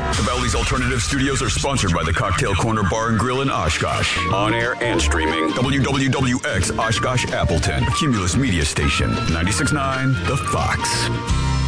The Valley's Alternative Studios are sponsored by the Cocktail Corner Bar and Grill in Oshkosh. On air and streaming, WWWX Oshkosh Appleton, Cumulus Media Station, 96.9 The Fox.